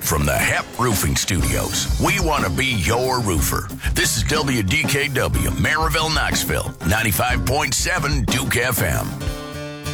from the HEP Roofing Studios. We want to be your roofer. This is WDKW, Maryville, Knoxville, 95.7 Duke FM.